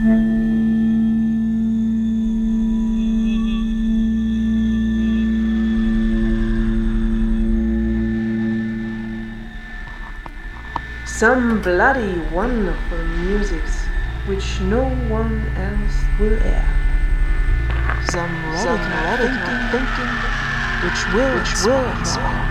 Some bloody wonderful musics which no one else will air. Some radical thinking which will inspire.